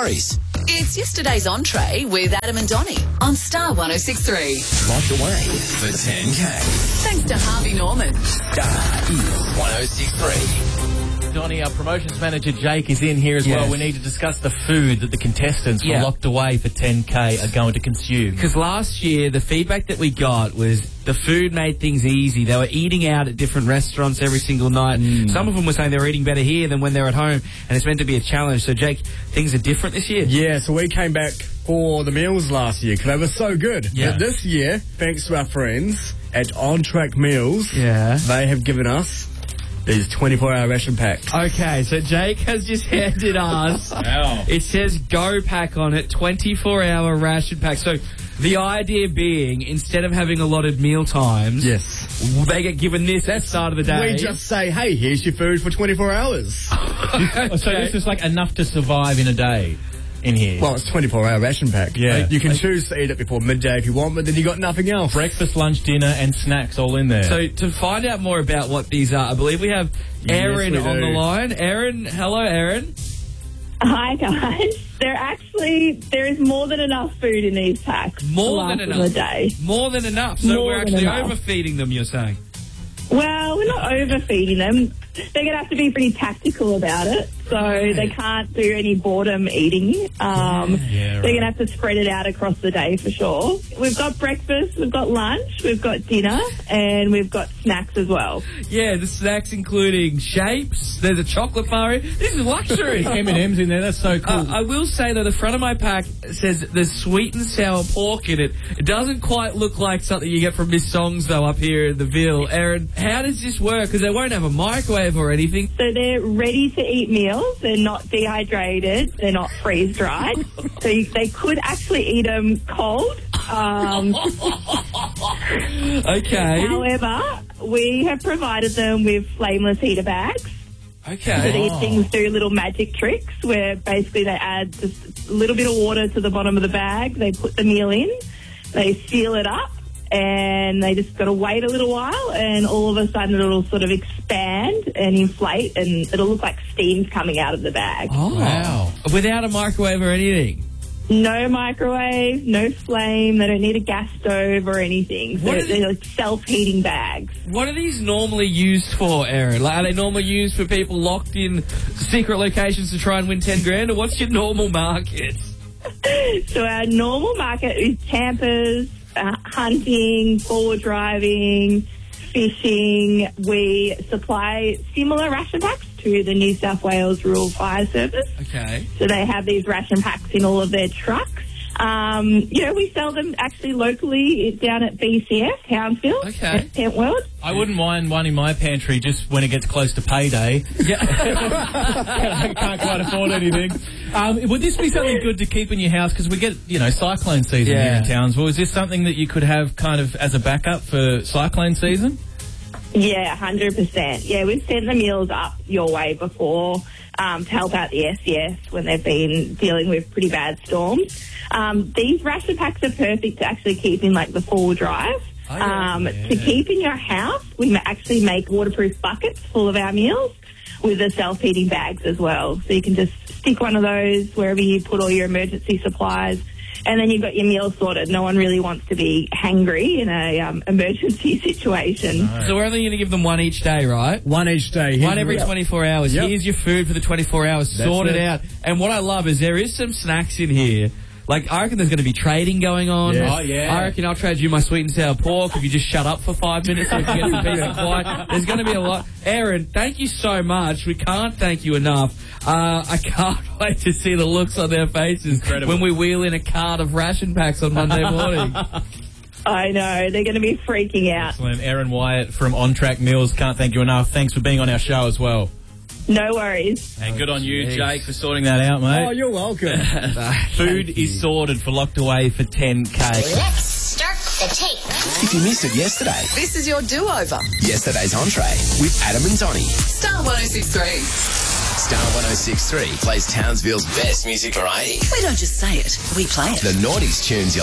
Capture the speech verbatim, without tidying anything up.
stories. It's yesterday's entree with Adam and Donnie on Star one oh six three. Locked away for ten K. Thanks to Harvey Norman. Star is one oh six three. Donnie, our promotions manager Jake is in here as Yes. well. We need to discuss the food that the contestants Yeah. for Locked Away for ten K are going to consume. Because last year, the feedback that we got was the food made things easy. They were eating out at different restaurants every single night. Mm. Some of them were saying they were eating better here than when they were at home, and it's meant to be a challenge. So, Jake, things are different this year? Yeah, so we came back for the meals last year because they were so good. Yeah. But this year, thanks to our friends at On Track Meals, Yeah. they have given us these twenty-four hour ration packs. Okay, so Jake has just handed us. Wow. It says Go Pack on it, twenty-four hour ration pack. So the idea being, instead of having allotted meal times, Yes. they get given this at the start of the day. We just say, hey, here's your food for twenty-four hours. So this is like enough to survive in a day in here. Well, it's twenty-four hour ration pack. Yeah. You can choose to eat it before midday if you want, but then you got nothing else. Breakfast, lunch, dinner and snacks all in there. So to find out more about what these are, I believe we have Erin Yes, we on do. the line. Erin, hello, Erin. Hi guys. There actually there is more than enough food in these packs. More to than last them enough. a day. More than enough. So More we're than actually enough. overfeeding them, you're saying? Well, we're not overfeeding them. They're going to have to be pretty tactical about it. So Right. they can't do any boredom eating. Um, Yeah, right. They're going to have to spread it out across the day for sure. We've got breakfast, we've got lunch, we've got dinner, and we've got snacks as well. Yeah, the snacks including shapes. There's a chocolate bar. This is luxury. M and M's in there, that's so cool. Uh, I will say, though, the front of my pack says there's sweet and sour pork in it. It doesn't quite look like something you get from Miss Songs, though, up here in the Ville. Erin, how does this work? Because they won't have a microwave or anything. So they're ready to eat meals. They're not dehydrated. They're not freeze-dried. So you, they could actually eat them cold. Um, Okay. however, we have provided them with flameless heater bags. So Okay. these things do little magic tricks where basically they add just a little bit of water to the bottom of the bag. They put the meal in. They seal it up. And they just got to wait a little while, and all of a sudden it'll sort of expand and inflate, and it'll look like steam's coming out of the bag. Oh. Wow. Without a microwave or anything? No microwave, no flame. They don't need a gas stove or anything. So What are they're like self-heating bags. What are these normally used for, Erin? Like, are they normally used for people locked in secret locations to try and win ten grand, or what's your normal market? So our normal market is campers, uh, hunting, forward driving, fishing. We supply similar ration packs to the New South Wales Rural Fire Service. Okay. So they have these ration packs in all of their trucks. Um, you know, we sell them actually locally down at B C F, Townsville, Okay. at Tent World. I wouldn't mind one in my pantry just when it gets close to payday. I can't quite afford anything. Um, would this be something good to keep in your house? Because we get, you know, cyclone season Yeah. here in Townsville. Is this something that you could have kind of as a backup for cyclone season? Yeah, one hundred percent. Yeah, we've sent the meals up your way before um, to help out the S C S when they've been dealing with pretty bad storms. Um, these ration packs are perfect to actually keep in, like, the four-wheel drive. Oh, yeah. um, Yeah. To keep in your house, we ma- actually make waterproof buckets full of our meals with the self-heating bags as well. So you can just stick one of those wherever you put all your emergency supplies, and then you've got your meals sorted. No one really wants to be hangry in a um, emergency situation. So we're only going to give them one each day, right? One each day. Here's One every your- twenty-four hours. Yep. Here's your food for the twenty-four hours. That's Sort it it. out. And what I love is there is some snacks in here. Like, I reckon there's going to be trading going on. Yes. Oh, yeah. I reckon I'll trade you my sweet and sour pork if you just shut up for five minutes so we can get some peace and quiet. There's going to be a lot. Erin, thank you so much. We can't thank you enough. Uh, I can't wait to see the looks on their faces Incredible. when we wheel in a cart of ration packs on Monday morning. I know, they're going to be freaking out. Excellent. Erin Wyatt from On Track Meals, can't thank you enough. Thanks for being on our show as well. No worries. And good on you, jeez. Jake, for sorting that out, mate. Oh, you're welcome. Food is sorted for Locked Away for ten K. Let's start the tape. If you missed it yesterday, This is your do-over. yesterday's entree with Adam and Donnie. Star one oh six three. Star one oh six three plays Townsville's best music variety. We don't just say it, we play it. The Naughties tunes you